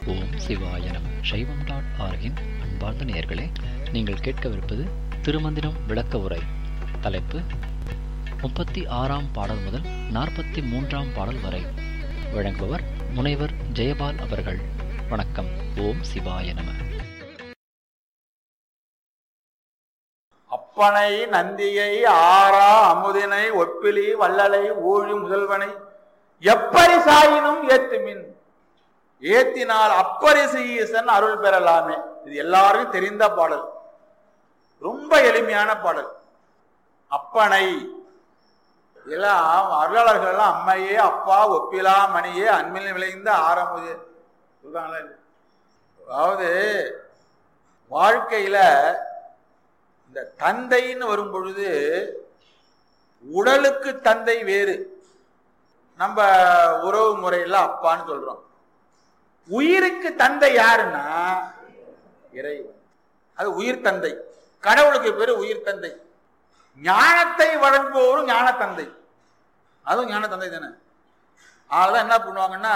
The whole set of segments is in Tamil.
ஓம் சிவாய நம. சைவம்.org-இன் அன்பார்ந்த நேயர்களே, நீங்கள் கேட்கவிருப்பது திருமந்திரம் விளக்க உரை. தலைப்பு 36ஆம் பாடல் முதல் 43ஆம் பாடல் வரை. வழங்குபவர் முனைவர் ஜெயபால் அவர்கள். வணக்கம். ஓம் சிவாய நம. அப்பனை நந்தியை ஆரா அமுதினை ஒப்பிலி வள்ளலை ஊழி முதல்வனை எப்பரிசாயினும் ஏத்துமின், ஏத்தினால் அப்பரிசு ஈசன் அருள் பெறலாமே. இது எல்லாருக்கும் தெரிந்த பாடல், ரொம்ப எளிமையான பாடல். அப்பனை எல்லாம் அருளாளர்கள் எல்லாம் அம்மையே அப்பா ஒப்பிலா மணியே அன்பில் விளைந்த ஆரமுதே சொல்றாங்களா? அதாவது வாழ்க்கையில இந்த தந்தைன்னு வரும் பொழுது உடலுக்கு தந்தை வேறு, நம்ம உறவு முறையில அப்பான்னு சொல்றோம். உயிருக்கு தந்தை யாருன்னா இறைவன், அது உயிர் தந்தை. கடவுளுக்கு பேரு உயிர் தந்தை. ஞானத்தை வழங்குபவரும் ஞான தந்தை, அதுவும் ஞான தந்தை தானே. அதனால என்ன பண்ணுவாங்கன்னா,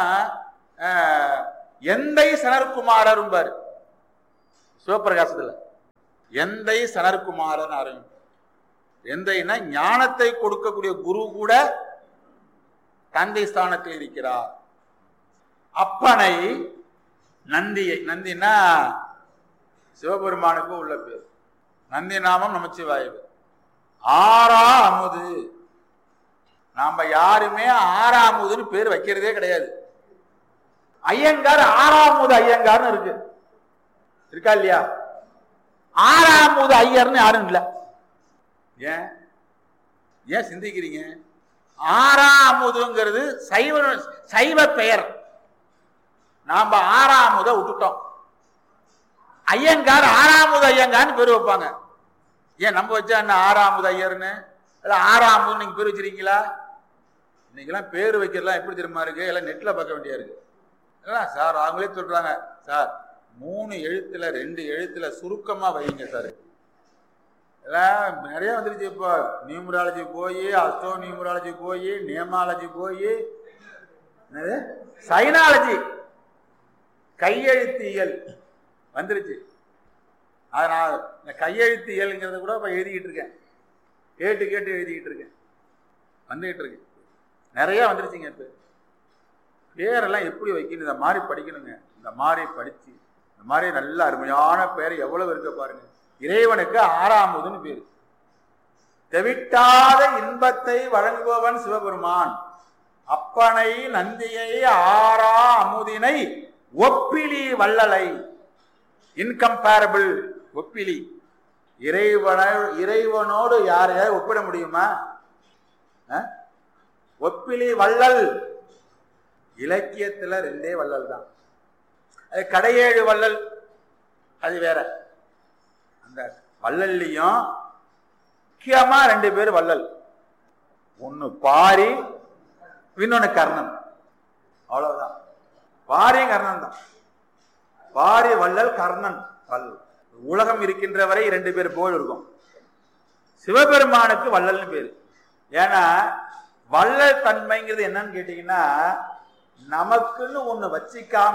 எந்தை சனற்குமாரர் பாரு சிவபிரகாசத்துல, எந்தை சனற்குமாரன் ஆரம்பி. எந்தைன்னா ஞானத்தை கொடுக்கக்கூடிய குரு கூட தந்தை ஸ்தானத்தில் இருக்கிறார். அப்பனை நந்தியை, நந்தினா சிவபெருமானுக்கு உள்ள பேர். நந்தி நாமம் நமச்சிவாயது. ஆரா அமுது, நாம யாருமே ஆறாமுதுன்னு பேர் வைக்கிறதே கிடையாது. ஐயங்கார் ஆறாமுது ஐயங்கார்னு இருக்கு, இருக்கா இல்லையா? ஆறாமுது ஐயர்னு யாரும் இல்லை. ஏன் ஏன் சிந்திக்கிறீங்க? ஆறாமுதுங்கிறது சைவ பெயர். நாம ஆறாமுத விட்டுட்டோம். ஐயங்கார் ஆறாமுது ஐயங்கார்னு பேர் வைப்பாங்க. ஏன் நம்ம வச்சா என்ன ஆறாமுது ஐயர்னு? இல்ல ஆறாமுது நீங்க பேர் வச்சிருக்கீங்களா? இன்னைக்கெல்லாம் பேர் வைக்கிறதுலாம் எப்படி தெரியுமா இருக்கு? எல்லாம் நெட்ல பார்க்க வேண்டியா இருக்கு. சார் அவங்களே சொல்றாங்க, சார் 3 எழுத்துல 2 எழுத்துல சுருக்கமா வைங்க சார். எல்லாம் நிறைய வந்துருச்சு. இப்போ நியூமராலஜி போய், அஸ்ட்ரோ நியூமராலஜி போய், நியமாலஜி போய், சைனாலஜி கையெழுத்தியல் வந்துருச்சு. அதனால் இந்த கையெழுத்தியல்ங்கிறத கூட இப்போ எழுதிக்கிட்டு இருக்கேன், கேட்டு எழுதிக்கிட்டு இருக்கேன், வந்துகிட்டு இருக்கேன். நிறைய வந்துருச்சுங்க. இப்போ பேரெல்லாம் எப்படி வைக்கணும், இந்த மாதிரி படிக்கணுங்க. இந்த மாதிரி படிச்சு இந்த மாதிரி நல்ல அருமையான பேர் எவ்வளவு இருக்க பாருங்க. இறைவனுக்கு ஆறாமுதுன்னு பேரு. தெவிட்டாத இன்பத்தை வழங்குபவன் சிவபெருமான். அப்பனை நந்தியை ஆரா அமுதினை ஒப்பிலி வள்ளலை, இன்கம்பேரபிள், ஒப்பிலி. இறைவனோடு யாரையாவது ஒப்பிட முடியுமா? ஒப்பிலி வள்ளல். இலக்கியத்துல 2 வள்ளல் தான். அது கடையேழு வள்ளல், அது வேற. அந்த வள்ளல்லையும் முக்கியமா 2 பேர் வள்ளல். ஒன்னு பாரி, இன்னொன்னு கர்ணன். அவ்வளவுதான். பாரியும் கர்ணன் தான். பாரி வள்ளல், கர்ணன் வள்ளல். உலகம் இருக்கின்ற வரை 2 பேர் போல் இருக்கும். சிவபெருமானுக்கு வள்ளல்னு பேரு. ஏன்னா வள்ளல் தன்மைங்கிறது என்னன்னு கேட்டீங்கன்னா, நமக்குன்னு ஒண்ணு வச்சிக்காம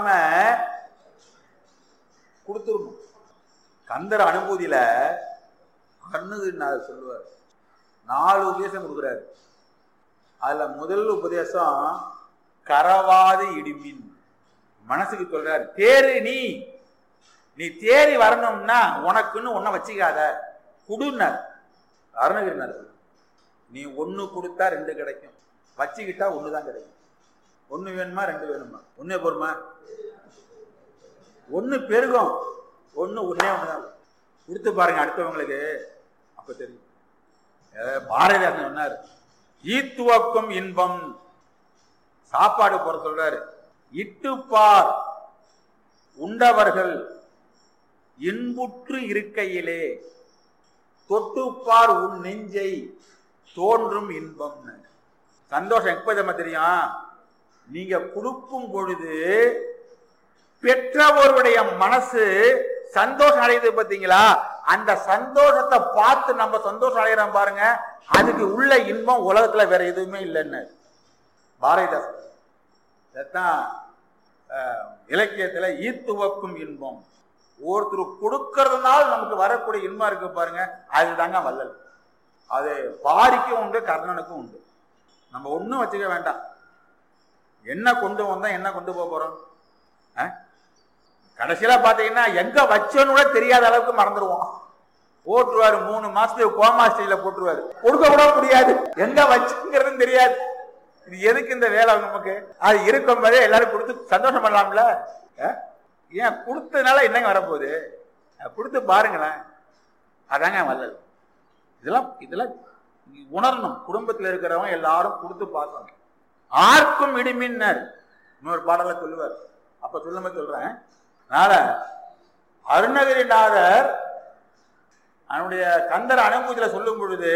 கொடுத்துருக்கும். கந்தர் அனுபூதியில கண்ணுன்னு சொல்லுவார். 4 உபதேசம் கொடுக்குறாரு. அதுல முதல் உபதேசம் கரவாது இடிமின். மனசுக்கு சொல்றாரு, தேரு நீ தேறி வரணும்னா உனக்குன்னு ஒன்ன வச்சிக்காத, குடுனார் அருணகிரினார். நீ 1 கொடுத்தா 2 கிடைக்கும், வச்சுக்கிட்டா 1 தான் கிடைக்கும். 1 வேணுமா 2 வேணுமா? 1 போருமா? 1 பெருகும், 1 ஒன்னே 1 தான். கொடுத்து பாருங்க அடுத்தவங்களுக்கு, அப்ப தெரியும். பாரதிதாசன் சொன்னார், ஈத்துவக்கும் இன்பம். சாப்பாடு போற சொல்றாரு, இட்டுப்பார் உண்டவர்கள் இன்புற்று இருக்கையிலே தொட்டுப்பார் உன் நெஞ்சை தோன்றும் இன்பம். சந்தோஷம் எப்ப தெரியும்? நீங்க கொடுக்கும் பொழுது பெற்றவருடைய மனசு சந்தோஷம் அடையுது பார்த்தீங்களா? அந்த சந்தோஷத்தை பார்த்து நம்ம சந்தோஷம் அடைகிறோம் பாருங்க, அதுக்கு உள்ள இன்பம் உலகத்துல வேற எதுவுமே இல்லைன்னு பாரதிதாசன். இலக்கியத்துல ஈத்துவக்கும் இன்பம். ஒருத்தர் கொடுக்கறதுனால நமக்கு வரக்கூடிய இன்பம் இருக்கு பாருங்க, அதுதாங்க வள்ளல். அது பாரிக்கும் உண்டு, கர்ணனுக்கும் உண்டு. நம்ம ஒன்றும் வச்சுக்க வேண்டாம். என்ன கொண்டு வந்தா என்ன கொண்டு போக போறோம்? கடைசியில பாத்தீங்கன்னா எங்க வச்சோன்னு கூட தெரியாத அளவுக்கு மறந்துடுவோம். போட்டுருவாரு 3 மாசத்துக்கு கோமா ஸ்டேஜ்ல போட்டுருவாரு. கொடுக்க கூட முடியாது, எங்க வச்சுங்கிறது தெரியாது. இது எதுக்கு இந்த வேலை நமக்கு? அது இருக்கும் போதே எல்லாரும் கொடுத்து சந்தோஷம் பண்ணலாம்ல. ஏன் கொடுத்ததுனால என்னங்க வரப்போகுது? கொடுத்து பாருங்களேன், அதாங்க வள்ளல். இதெல்லாம் உணரணும். குடும்பத்தில் இருக்கிறவங்க எல்லாரும் கொடுத்து பார்க்கணும். ஆர்க்கும் இடிமின்னர் இன்னொரு பாடலை சொல்லுவார். அப்ப சொல்லுமே சொல்றேன். அதனால அருணகிரிநாதர் அவனுடைய கந்தர் அனுபூதியில சொல்லும் பொழுது,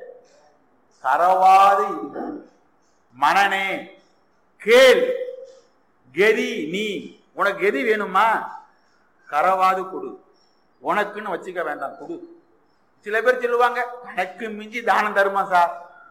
கரவாது மனனே கேள் கெதி, நீ உனக்கு கெதி வேணுமா? கரவாது கொடு, உனக்குன்னு வச்சுக்க வேண்டாம், கொடு. சில பேர் சொல்லுவாங்க, கணக்கு மிஞ்சி தானம் தருமா சார்?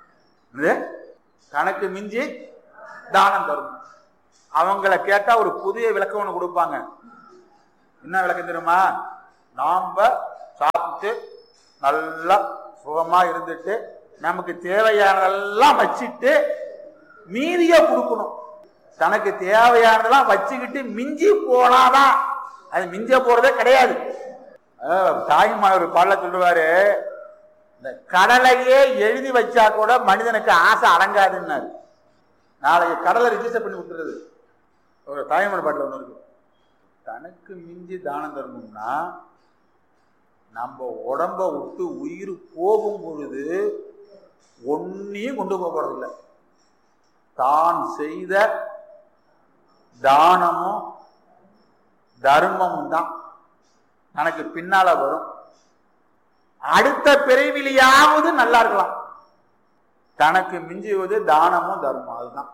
கணக்கு மிஞ்சி தானம் தரும். அவங்கள கேட்டா ஒரு புதிய விளக்கம் ஒண்ணு கொடுப்பாங்க. என்ன விளக்கம் தெரியுமா? நாம சாப்பிட்டு நல்லா சுகமா இருந்துட்டு நமக்கு தேவையானதெல்லாம் வச்சுட்டு மீதிய கொடுக்கணும். தனக்கு தேவையானதெல்லாம் வச்சுக்கிட்டு மிஞ்சி போனாதான், அது மிஞ்ச போறதே கிடையாது. தாய்மா ஒரு பாடல சொல்லுவாரு, இந்த கடலையே எழுதி வச்சா கூட மனிதனுக்கு ஆசை அடங்காதுன்னாரு. நாளைக்கு கடலை ரிஜிஸ்டர் பண்ணி விட்டுறது ஒரு தாய்மொழி பாட்டில் ஒன்று இருக்கு. தனக்கு மிஞ்சி தானம் தரணும்னா நம்ம உடம்ப விட்டு உயிர் போகும் பொழுது ஒன்னையும் கொண்டு போறதில்லை. தான் செய்த தானமும் தர்மமும் தான் தனக்கு பின்னால வரும். அடுத்த பிறவிலையாவது நல்லா இருக்கலாம். தனக்கு மிஞ்சுவது தானமும் தர்மம், அதுதான்.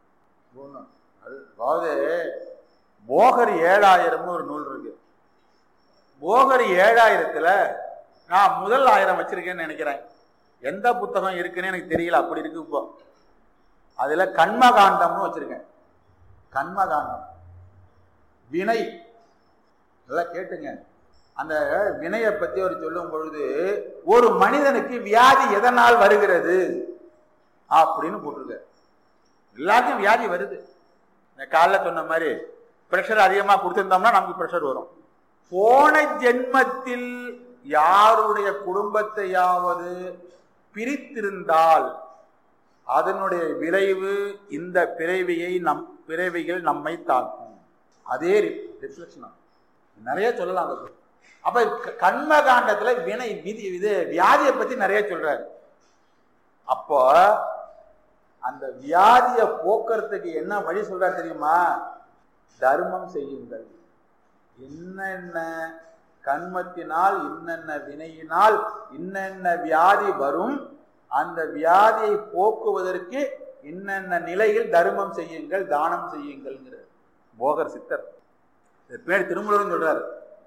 அதாவது போகர் 7000 ஒரு நூல் இருக்கு. போகர் 7000த்துல நான் முதல் 1000 வச்சிருக்கேன்னு நினைக்கிறேன். எந்த புத்தகம் இருக்குன்னு எனக்கு தெரியல, அப்படி இருக்கு. இப்போ அதுல கண்மகாண்டம்னு வச்சிருக்கேன். கண்மகாண்டம் வினை, நல்லா கேட்டுங்க. அந்த வினையை பத்தி அவர் சொல்லும் பொழுது, ஒரு மனிதனுக்கு வியாதி எதனால் வருகிறது அப்படின்னு போட்டிருக்க. எல்லாத்தையும் வியாதி வருது. இந்த காலைல சொன்ன மாதிரி பிரஷர் அதிகமா கொடுத்திருந்தோம்னா நமக்கு பிரஷர் வரும். போன ஜென்மத்தில் யாருடைய குடும்பத்தையாவது பிரித்திருந்தால் அதனுடைய விளைவு இந்த பிறவிகள் நம்மை தாக்கும். அதே ரிஃப்ளெக்ஷன் நிறைய சொல்லலாம். அப்ப கண்மகாண்டத்துல வினை வியாதியை பத்தி நிறைய சொல்றாரு. அப்போ அந்த வியாதியை போக்குறதுக்கு என்ன வழி சொல்றாரு தெரியுமா? தர்மம் செய்யுங்கள். என்னென்ன கண்மத்தினால் இன்னென்ன வினையினால் இன்னென்ன வியாதி வரும், அந்த வியாதியை போக்குவதற்கு இன்னென்ன நிலையில் தர்மம் செய்யுங்கள், தானம் செய்யுங்கள் போகர் சித்தர். பேர் திருமூலரும் சொல்றாரு.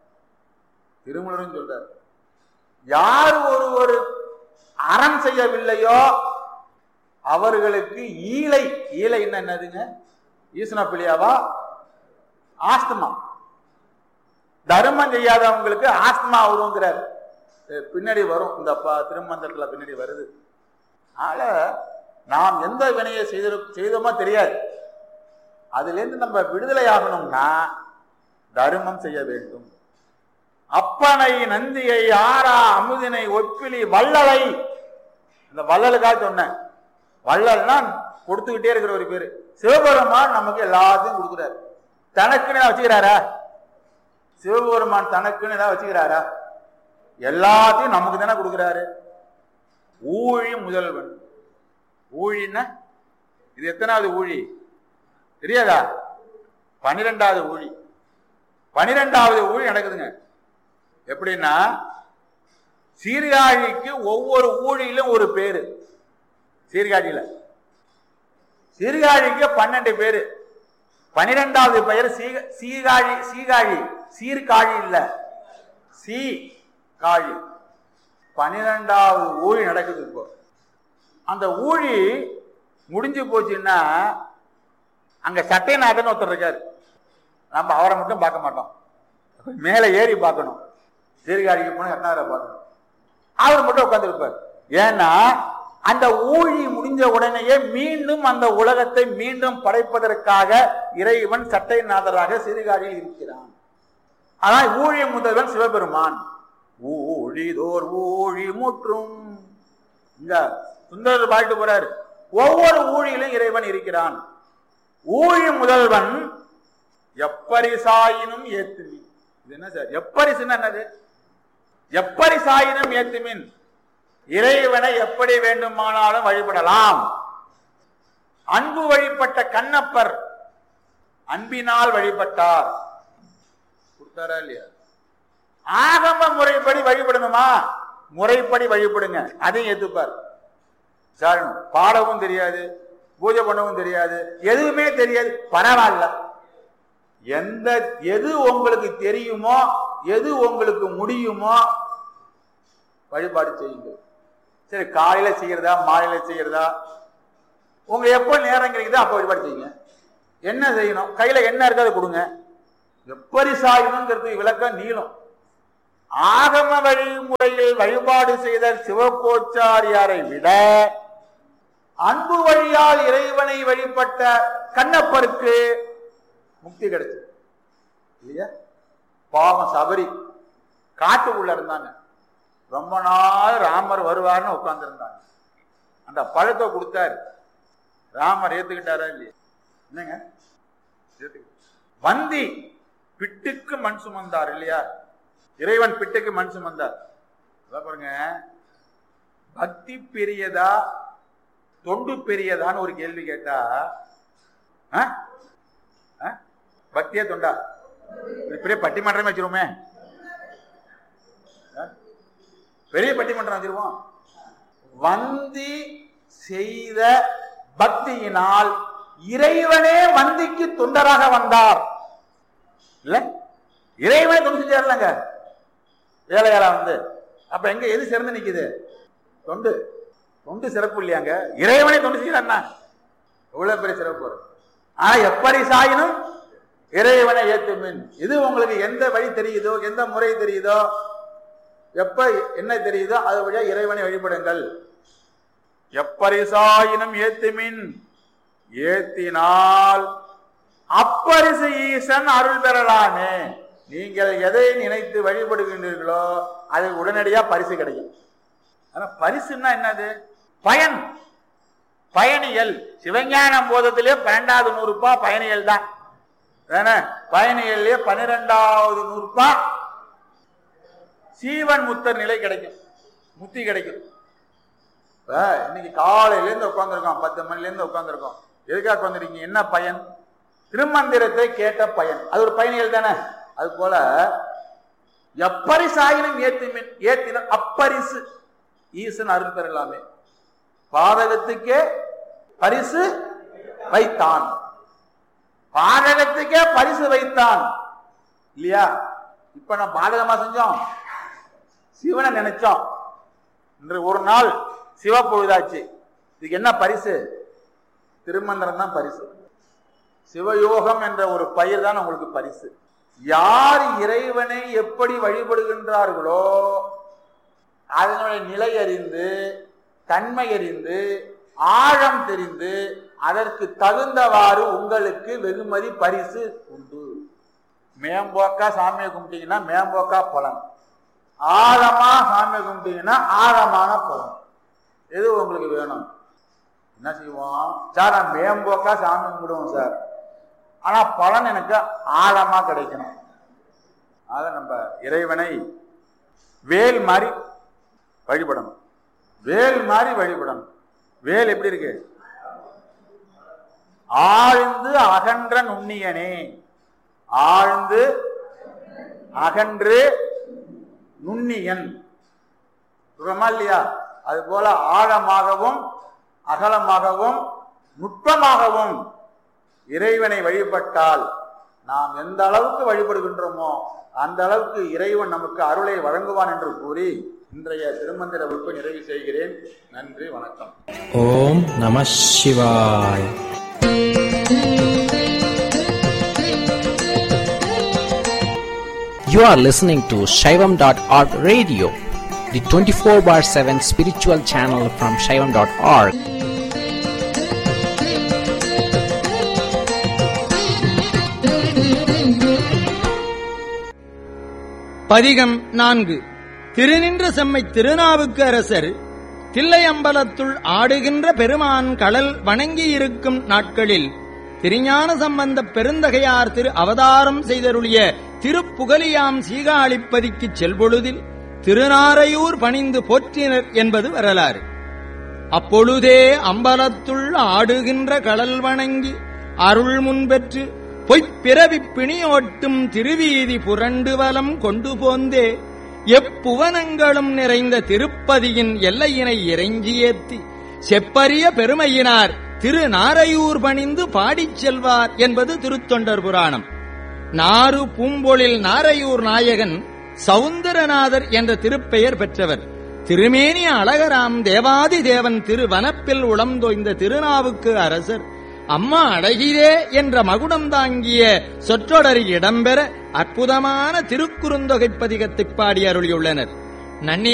யார் ஒரு அறம் செய்யவில்லையோ அவர்களுக்கு ஈலை என்னதுங்க? ஈசனப்பிலியாவா? ஆஸ்துமா. தர்மம் செய்யாதவங்களுக்கு ஆஸ்துமா வருங்கிறார். பின்னாடி வரும், இந்த திருமந்திரத்துல பின்னாடி வருது. அதனால நாம் எந்த வினையை செய்தோமோ தெரியாது. அதுல இருந்து நம்ம விடுதலை ஆகணும்னா தர்மம் செய்ய வேண்டும். அப்பனை நந்தியை ஆரா அமுதினை ஒப்பிலி வள்ளலை, இந்த வள்ளலுக்காக சொன்னேன். வள்ளல்னா கொடுத்துக்கிட்டே இருக்கிற ஒரு பேரு. சிவபெருமான் நமக்கு எல்லாத்தையும் கொடுக்குறாரு. தனக்குன்னு ஏதாவது வச்சுக்கிறாரா? சிவபெருமான் தனக்குன்னு ஏதாவது வச்சுக்கிறாரா? எல்லாத்தையும் நமக்கு தானே கொடுக்குறாரு. ஊழி முதல்வன். ஊழின்னா இது எத்தனாவது ஊழி தெரியாதா? 12வது ஊழி. 12வது ஊழி நடக்குதுங்க. எப்படின்னா, சீர்காழிக்கு ஒவ்வொரு ஊழியிலும் ஒரு பேரு. சீர்காழியில சீர்காழிக்கு 12 பேரு. 12வது பெயர் சீர்காழி. சீர்காழி இல்ல, சீகாழி. 12வது ஊழி நடக்குது. இப்போ அந்த ஊழி முடிஞ்சு போச்சுன்னா அங்க சட்டைநாதன் ஒருத்தர் இருக்காரு. நம்ம அவரை மட்டும் பார்க்க மாட்டோம், மேலே ஏறி பார்க்கணும். சீர்காழிக்கு போனால் கர்நாடகா பார்க்கணும், அவர் மட்டும் உட்காந்துருப்பார். ஏன்னா அந்த ஊழி முடிஞ்ச உடனேயே மீண்டும் அந்த உலகத்தை மீண்டும் படைப்பதற்காக இறைவன் சட்டைநாதராக சீர்காழியில் இருக்கிறான். அதான் ஊழி முதல்வன் சிவபெருமான். ஊழிதோர் ஊழி முற்றும். இங்க சுந்தரர் பாடிட்டு போறாரு, ஒவ்வொரு ஊழியிலும் இறைவன் இருக்கிறான். ஊழி முதல்வன் எப்பரிசாயினும் ஏத்துமின். இது என்ன சார் எப்பரிசுன்னா என்னது? எப்பரிசாயினும் ஏத்துமின், இறைவனை எப்படி வேண்டுமானாலும் வழிபடலாம். அன்பு வழிபட்ட கண்ணப்பர் அன்பினால் வழிபட்டார். கொடுத்தாரா இல்லையா? ஆகம முறைப்படி வழிபடணுமா? முறைப்படி வழிபடுங்க, அதையும் ஏத்துப்பார். சார் பாடவும் தெரியாது, பூஜை பண்ணவும் தெரியாது, எதுவுமே தெரியாது, பரவாயில்ல. எது உங்களுக்கு தெரியுமோ, எது உங்களுக்கு முடியுமோ வழிபாடு செய்யுங்க. சரி, காலையில செய்யறதா மாலையில செய்யறதா, உங்க எப்போ நேரம் கிடைக்குதோ அப்போ வழிபாடு செய்யுங்க. என்ன செய்யணும்? கையில என்ன இருக்கு அதை கொடுங்க. எப்படி சாயணுங்கிறது விளக்கம் நீளும். ஆகம வழிமுறையில் வழிபாடு செய்த சிவகோச்சாரியாரை விட அன்பு வழியால் இறைவனை வழிபட்ட கண்ணப்பருக்கு முக்தி கிடைச்சது இல்லையா? பாவம் சபரி காட்டுக்குள்ள இருந்தாங்க, ரொம்ப நாள் ராமர் வருவார்னு உட்கார்ந்து இருந்தாங்க. அந்த பழத்தை கொடுத்தாரு, ராமர் ஏத்துக்கிட்டாரா இல்லையா? என்னங்க வந்தி பிட்டுக்கு மண் சுமந்தார் இல்லையா? இறைவன் பிட்டுக்கு மண் சுமந்தார். பாருங்க, பக்தி பெரியதா தொண்டு பெரியதான்னு ஒரு கேள்வி கேட்டா, பக்தியா தொண்டா? பெரிய பட்டிமன்றமே வச்சிருவோமே, பெரிய பட்டிமன்றம் வச்சிருவோம். வந்தி செய்த பக்தியினால் இறைவனே வந்திக்கு தொண்டராக வந்தார். இல்ல, இறைவனே தொண்டு செஞ்சார்லங்க வேலையாளா வந்து. அப்ப எங்க எது சிறந்து நிக்குது? தொண்டு. தொண்டு சிறப்பு இல்லையாங்க? இறைவனே தொண்டு செய்யறான்னா எவ்வளவு பெரிய சிறப்பு. ஆனா எப்படி சாயினும் இறைவனை ஏத்துமின். இது உங்களுக்கு எந்த வழி தெரியுதோ, எந்த முறை தெரியுதோ, எப்ப என்ன தெரியுதோ அது வழியா இறைவனை வழிபடுங்கள். எப்பரிசாயினும் ஏத்துமின், ஏத்தினால் அப்பரிசு ஈசன் அருள் பெறலாமே. நீங்கள் எதை நினைத்து வழிபடுகின்றீர்களோ அது உடனடியா பரிசு கிடைக்கும். ஆனா பரிசுன்னா என்னது? பயன், பயணியல். சிவஞானம் போதத்திலே 12வது நூறுபா பயணியல் தான். பயணியல்லே 12வது நூறுபா சீவன் முத்தர் நிலை கிடைக்கும், முத்தி கிடைக்கும். இன்னைக்கு காலையில இருந்து உட்காந்துருக்கோம், 10 மணில இருந்து உட்காந்துருக்கோம். எதுக்காக உட்காந்துருக்கீங்க? என்ன பயன்? திருமந்திரத்தை கேட்ட பயன். அது ஒரு பயணியல் தானே. அது போல எப்பரிசாயினும் ஏத்துமின், ஏத்தின அப்பரிசு ஈசன் அருள் பெறலாமே. பாதகத்துக்கே பரிசு வைத்தான், பாதகத்துக்கே பரிசு வைத்தான் இல்லையா? இப்ப நான் பாதகமா செஞ்சோம், சிவனை நினைச்சோம். இன்று ஒரு நாள் சிவ பொழுதாச்சு, இதுக்கு என்ன பரிசு? திருமந்திரம் தான் பரிசு. சிவயோகம் என்ற ஒரு பயிர் தான் உங்களுக்கு பரிசு. யார் இறைவனை எப்படி வழிபடுகின்றார்களோ அதனுடைய நிலை அறிந்து, தன்மை அறிந்து, ஆழம் தெரிந்து, அதற்கு தகுந்தவாறு உங்களுக்கு வெகுமதி பரிசு உண்டு. மேம்போக்கா சாமியை கும்பிட்டீங்கன்னா மேம்போக்கா பலன், ஆழமா சாமியை கும்பிட்டீங்கன்னா ஆழமான பலன். எது உங்களுக்கு வேணும்? என்ன செய்வோம் சார்? நான் மேம்போக்கா சாமி கும்பிடுவோம் சார், ஆனா பலன் எனக்கு ஆழமா கிடைக்கணும். அத நம்ம இறைவனை வேல் மாதிரி வழிபடணும், வேல் மாதிரி வழிபடணும். வேல் எப்படி இருக்கு? ஆழ்ந்து அகன்ற நுண்ணியனே, ஆழ்ந்து அகன்று நுண்ணியன் சொல்றோமா இல்லையா? அது போல ஆழமாகவும் அகலமாகவும் நுட்பமாகவும் இறைவனை வழிபட்டால் நாம் எந்த அளவுக்கு வழிபடுகின்றோமோ அந்த அளவுக்கு இறைவன் நமக்கு அருளை வழங்குவான் என்று கூறி இன்றைய திருமந்திர வகுப்பை நிறைவு செய்கிறேன். நன்றி, வணக்கம். ஓம் நம சிவாய். You are listening to Shaivam.org radio, the 24/7 spiritual channel from Shaivam.org. பதிகம் 4. திருநின்ற செம்மை திருநாவுக்கு அரசர் தில்லை அம்பலத்துள் ஆடுகின்ற பெருமான் கடல் வணங்கியிருக்கும் நாட்களில் திருஞான சம்பந்தப் பெருந்தகையார் திரு அவதாரம் செய்தருளிய திருப்புகலியாம் சீகாழிப்பதிக்குச் செல்பொழுதில் திருநாரையூர் பணிந்து போற்றினர் என்பது வரலாறு. அப்பொழுதே அம்பலத்துள் ஆடுகின்ற கடல் வணங்கி அருள் முன்பெற்று பொய்ப்பிறவிப் பிணியோட்டும் திருவீதி புரண்டு வலம் கொண்டு போந்தே எப்புவனங்களும் நிறைந்த திருப்பதியின் எல்லையினை இறைஞ்சி ஏத்தி செப்பரிய பெருமையினார் திருநாரையூர் பணிந்து பாடிச் செல்வார் என்பது திருத்தொண்டர் புராணம். நாறு பூம்பொழில் நாரையூர் நாயகன் சவுந்தரநாதர் என்ற திருப்பெயர் பெற்றவர். திருமேனி அழகராம் தேவாதி தேவன் திருவனப்பில் உளம்தோய்ந்த திருநாவுக்கு அரசர் அம்மா அழகிரே என்ற மகுடம் தாங்கிய சொற்றொடரில் இடம்பெற அற்புதமான திருக்குறுந்தொகை பதிகத்தைப் பாடி அருளியுள்ளனர். நன்னி